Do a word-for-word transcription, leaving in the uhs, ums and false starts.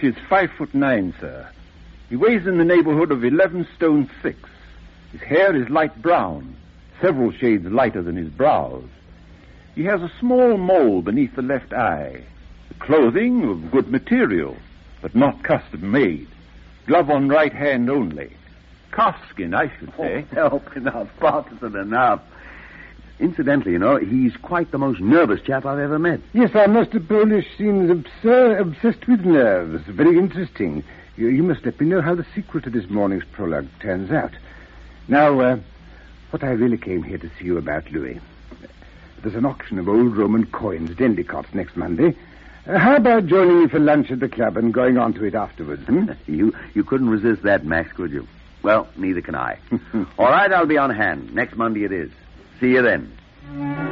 is five foot nine, sir. He weighs in the neighborhood of eleven stone six. His hair is light brown, several shades lighter than his brows. He has a small mole beneath the left eye. The clothing of good material, but not custom-made. Glove on right hand only. Calfskin, I should say. Oh, help enough, partisan enough. Incidentally, you know, he's quite the most nervous chap I've ever met. Yes, our Master Polish seems absurd, obsessed with nerves. Very interesting. You, you must let me know how the sequel to this morning's prologue turns out. Now, uh, what I really came here to see you about, Louis. There's an auction of old Roman coins at Endicott's next Monday. Uh, how about joining me for lunch at the club and going on to it afterwards? Hmm? you you couldn't resist that, Max, could you? Well, neither can I. All right, I'll be on hand. Next Monday it is. See you then.